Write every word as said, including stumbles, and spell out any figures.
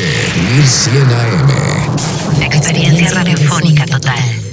Hit mil cien A M. Experiencia radiofónica total.